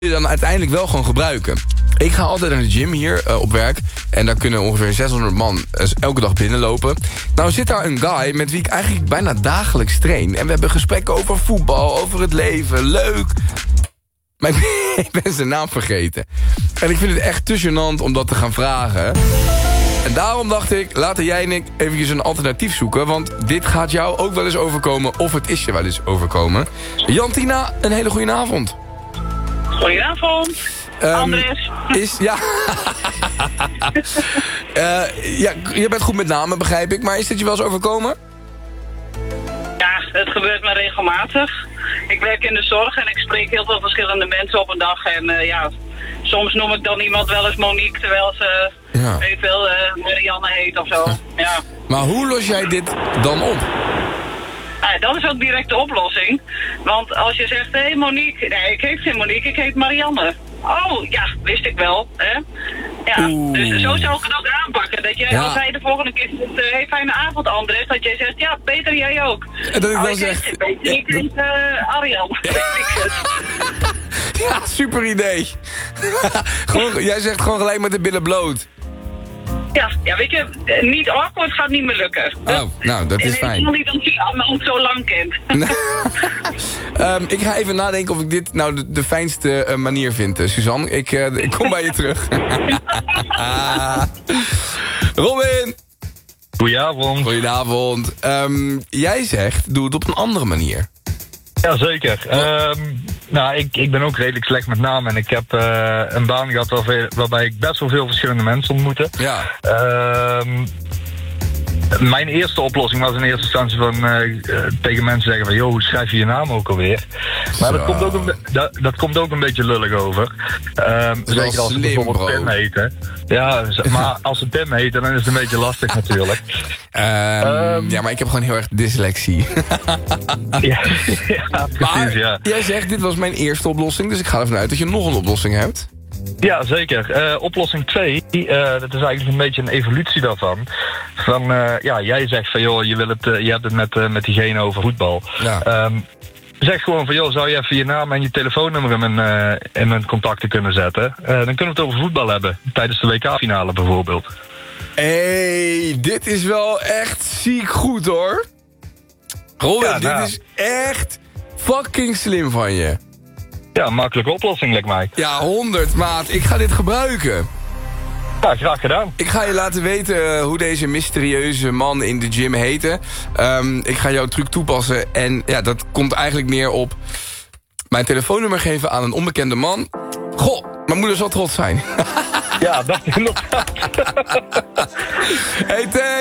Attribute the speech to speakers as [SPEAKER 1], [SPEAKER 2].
[SPEAKER 1] je dan uiteindelijk wel gewoon gebruiken. Ik ga altijd naar de gym hier op werk. En daar kunnen ongeveer 600 man elke dag binnenlopen. Nou zit daar een guy met wie ik eigenlijk bijna dagelijks train. En we hebben gesprekken over voetbal, over het leven. Leuk. Maar ik ben zijn naam vergeten. En ik vind het echt te gênant om dat te gaan vragen. En daarom dacht ik, laten jij en ik eventjes een alternatief zoeken. Want dit gaat jou ook wel eens overkomen. Of het is je wel eens overkomen. Jantina, een hele goede avond.
[SPEAKER 2] Goedenavond. Andres.
[SPEAKER 1] Ja, je bent goed met namen, begrijp ik. Maar is dit je wel eens overkomen?
[SPEAKER 2] Ja, het gebeurt me regelmatig. Ik werk in de zorg en ik spreek heel veel verschillende mensen op een dag. En soms noem ik dan iemand wel eens Monique, terwijl ze eventueel Marianne heet of zo. Ja.
[SPEAKER 1] Maar hoe los jij dit dan op?
[SPEAKER 2] Dat is ook direct de oplossing. Want als je zegt, hé Monique, nee, ik heet geen Monique, ik heet Marianne. Oh, ja, wist ik wel. Hè? Ja, dus zo zou ik het ook aanpakken. Dat jij, als hij de volgende keer zegt, hey, fijne avond Andres, dat jij zegt, ja, Peter, jij ook.
[SPEAKER 1] En dat ik dan zeg...
[SPEAKER 2] Ik heet Arjan.
[SPEAKER 1] Ja, super idee. Jij zegt gewoon gelijk met de billen bloot.
[SPEAKER 2] Ja, weet je, niet awkward gaat niet meer lukken.
[SPEAKER 1] Oh, nou, dat is fijn.
[SPEAKER 2] Ik wil niet dat je iemand zo lang kent.
[SPEAKER 1] Ik ga even nadenken of ik dit nou de fijnste manier vind, Suzanne. Ik kom bij je terug. Robin!
[SPEAKER 3] Goedenavond.
[SPEAKER 1] Goedenavond. Jij zegt, doe het op een andere manier.
[SPEAKER 3] Jazeker. Ik ben ook redelijk slecht met namen en ik heb een baan gehad waarbij ik best wel veel verschillende mensen ontmoette.
[SPEAKER 1] Ja.
[SPEAKER 3] Mijn eerste oplossing was in eerste instantie van tegen mensen zeggen van, joh, hoe schrijf je je naam ook alweer? Maar dat komt ook een beetje lullig over. Zeker als ze bijvoorbeeld Tim heten. Ja, maar als ze Tim heten, dan is het een beetje lastig natuurlijk.
[SPEAKER 1] Ja, maar ik heb gewoon heel erg dyslexie.
[SPEAKER 3] ja, precies, ja.
[SPEAKER 1] Jij zegt, dit was mijn eerste oplossing, dus ik ga ervan uit dat je nog een oplossing hebt.
[SPEAKER 3] Ja, zeker. Oplossing 2, dat is eigenlijk een beetje een evolutie daarvan. Jij zegt van, joh, je hebt het met diegene over voetbal.
[SPEAKER 1] Ja.
[SPEAKER 3] Zeg gewoon van, joh, zou je even je naam en je telefoonnummer in mijn contacten kunnen zetten? Dan kunnen we het over voetbal hebben, tijdens de WK-finale bijvoorbeeld.
[SPEAKER 1] Hey, dit is wel echt ziek goed, hoor. Robert, dit is echt fucking slim van je.
[SPEAKER 3] Ja, makkelijke oplossing, lijkt mij.
[SPEAKER 1] Ja, 100, maat. Ik ga dit gebruiken.
[SPEAKER 3] Ja, graag gedaan.
[SPEAKER 1] Ik ga je laten weten hoe deze mysterieuze man in de gym heette. Ik ga jouw truc toepassen. En ja, dat komt eigenlijk neer op mijn telefoonnummer geven aan een onbekende man. Goh, mijn moeder zal trots zijn.
[SPEAKER 3] Ja, dat inderdaad.
[SPEAKER 1] Hey, thanks.